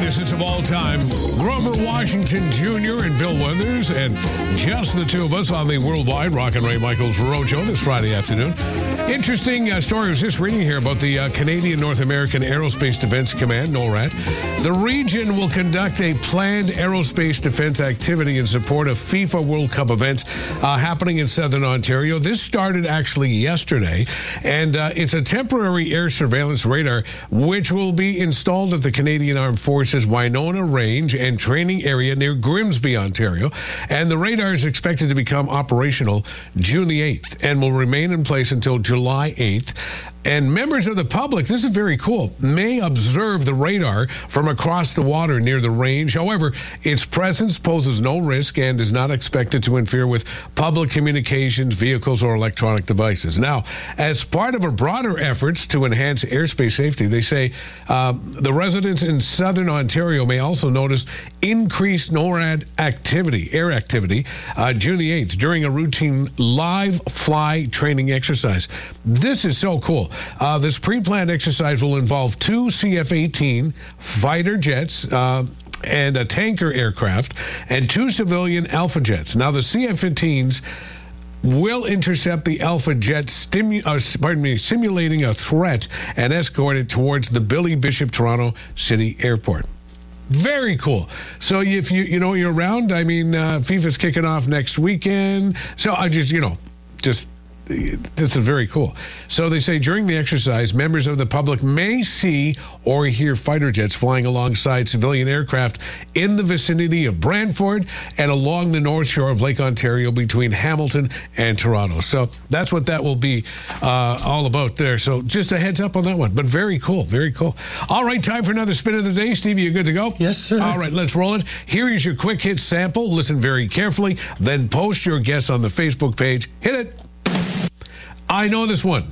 lyricists of all time, Grover Washington Jr. and Bill Withers, and just the two of us on the worldwide Rock and Ray Michaels Roadshow this Friday afternoon. Interesting story. I was just reading here about the Canadian North American Aerospace Defense Command, NORAD. The region will conduct a planned aerospace defense activity in support of FIFA World Cup events happening in Southern Ontario. This started actually yesterday, and it's a temporary air surveillance radar which will be installed at the Canadian Armed Forces Winona Range and training area near Grimsby, Ontario. And the radar is expected to become operational June the 8th and will remain in place until July 8th. And members of the public, this is very cool, may observe the radar from across the water near the range. However, its presence poses no risk and is not expected to interfere with public communications, vehicles, or electronic devices. Now, as part of a broader efforts to enhance airspace safety, they say the residents in Southern Ontario may also notice increased NORAD activity, air activity, June the 8th during a routine live fly training exercise. This is so cool. This pre-planned exercise will involve two CF-18 fighter jets and a tanker aircraft and two civilian Alpha jets. Now, the CF-18s will intercept the Alpha jet, simulating a threat and escort it towards the Billy Bishop Toronto City Airport. Very cool. So if you're around, I mean, FIFA's kicking off next weekend. So I just this is very cool. So they say during the exercise, members of the public may see or hear fighter jets flying alongside civilian aircraft in the vicinity of Brantford and along the north shore of Lake Ontario between Hamilton and Toronto. So that's what that will be all about there. So just a heads up on that one. But very cool, very cool. All right, time for another spin of the day. Stevie, you good to go? Yes, sir. All right, let's roll it. Here is your quick hit sample. Listen very carefully. Then post your guess on the Facebook page. Hit it. I know this one.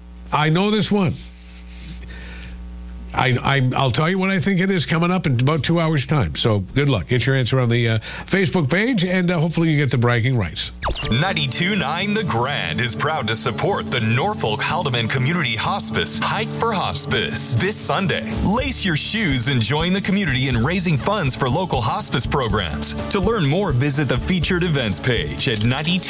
I'll tell you what I think it is coming up in about 2 hours' time. So good luck. Get your answer on the Facebook page, and hopefully you get the bragging rights. 92.9 The Grand is proud to support the Norfolk Haldimand Community Hospice Hike for Hospice this Sunday. Lace your shoes and join the community in raising funds for local hospice programs. To learn more, visit the featured events page at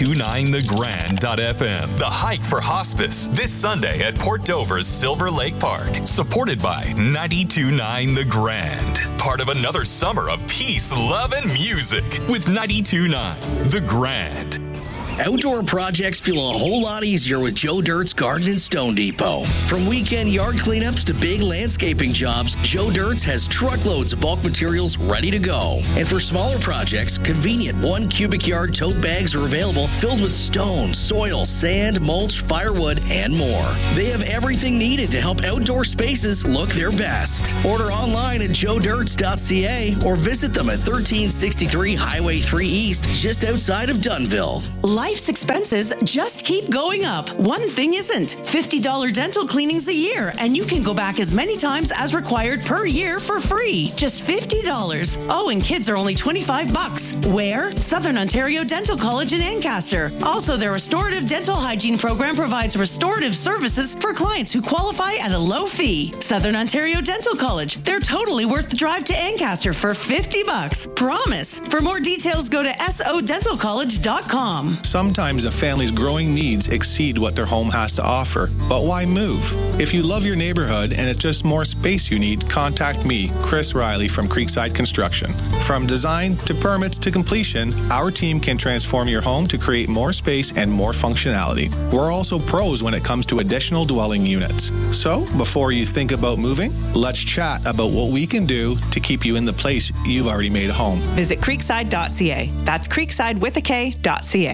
929thegrand.fm. The Hike for Hospice this Sunday at Port Dover's Silver Lake Park. Supported by 92.9 The Grand. Part of another summer of peace, love, and music with 92.9 The Grand. Outdoor projects feel a whole lot easier with Joe Dirt's Garden and Stone Depot. From weekend yard cleanups to big landscaping jobs, Joe Dirt's has truckloads of bulk materials ready to go. And for smaller projects, convenient 1 cubic yard tote bags are available filled with stone, soil, sand, mulch, firewood, and more. They have everything needed to help outdoor spaces look their best. Order online at joedirts.ca or visit them at 1363 Highway 3 East, just outside of Dunnville. Life's expenses just keep going up. One thing isn't. $50 dental cleanings a year, and you can go back as many times as required per year for free. Just $50. Oh, and kids are only $25. Where? Southern Ontario Dental College in Ancaster. Also, their restorative dental hygiene program provides restorative services for clients who qualify at a low fee. Southern Ontario Dental College. They're totally worth the drive to Ancaster for $50. Promise. For more details, go to sodentalcollege.com. Sometimes a family's growing needs exceed what their home has to offer. But why move? If you love your neighborhood and it's just more space you need, contact me, Chris Riley from Creekside Construction. From design to permits to completion, our team can transform your home to create more space and more functionality. We're also pros when it comes to additional dwelling units. So, before you think about moving, let's chat about what we can do to keep you in the place you've already made a home. Visit creekside.ca. That's creekside with a K.ca.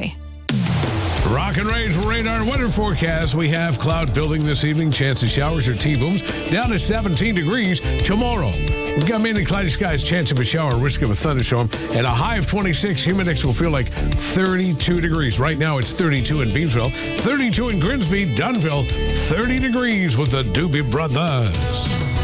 Rock and Ray's radar weather forecast. We have cloud building this evening. Chance of showers or T-booms. Down to 17 degrees tomorrow. We've got mainly cloudy skies, chance of a shower, risk of a thunderstorm, and a high of 26. Humidex will feel like 32 degrees. Right now it's 32 in Beamsville, 32 in Grimsby, Dunnville, 30 degrees with the Doobie Brothers.